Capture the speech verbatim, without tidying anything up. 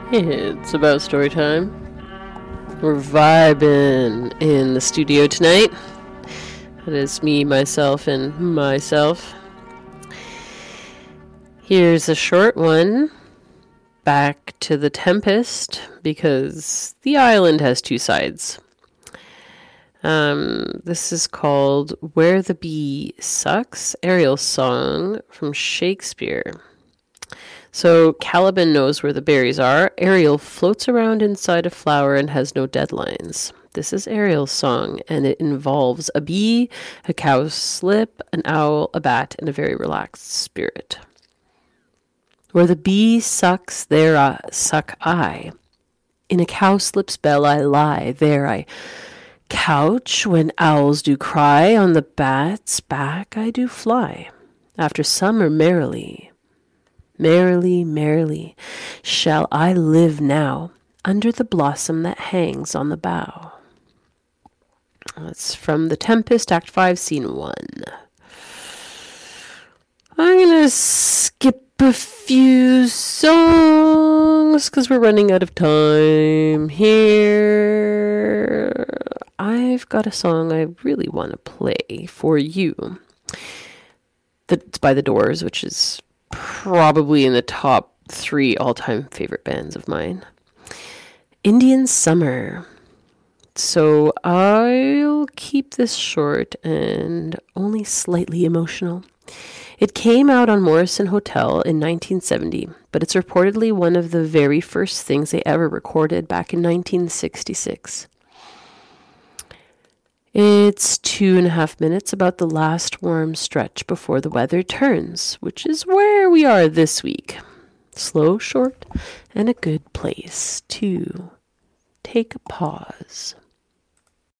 It's about story time. We're vibing in the studio tonight. That is me, myself, and myself. Here's a short one. Back to the Tempest, because the island has two sides. Um, this is called Where the Bee Sucks, Ariel's song from Shakespeare. So Caliban knows where the berries are. Ariel floats around inside a flower and has no deadlines. This is Ariel's song, and it involves a bee, a cowslip, an owl, a bat, and a very relaxed spirit. Where the bee sucks, there I suck I. In a cowslip's bell I lie, there I couch when owls do cry. On the bat's back I do fly. After summer merrily, merrily, merrily, shall I live now under the blossom that hangs on the bough. That's from The Tempest, Act five, Scene one. I'm going to skip a few songs because we're running out of time here. I've got a song I really want to play for you. That's by The Doors, which is probably in the top three all-time favorite bands of mine. Indian Summer. So I'll keep this short and only slightly emotional. It came out on Morrison Hotel in nineteen seventy, but it's reportedly one of the very first things they ever recorded back in nineteen sixty-six. It's two and a half minutes about the last warm stretch before the weather turns, which is where we are this week. Slow, short, and a good place to take a pause.